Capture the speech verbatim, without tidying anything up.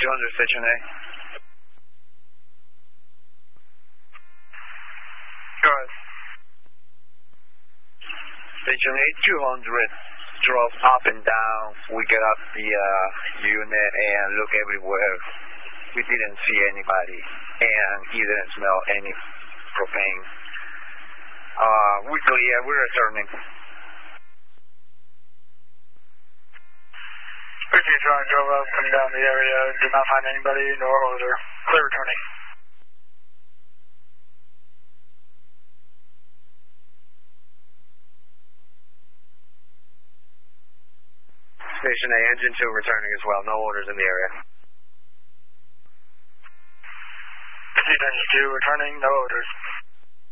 two hundred, Station A. Go ahead. Station A, two hundred. Drove up and down. We got up the uh, unit and look everywhere. We didn't see anybody, and he didn't smell any propane. Uh, we clear. We're returning. fifteen Strong drove up, coming down the area. Did not find anybody, nor odor. Clear returning. Station A, engine two returning as well. No orders in the area. Engine two returning, no odors.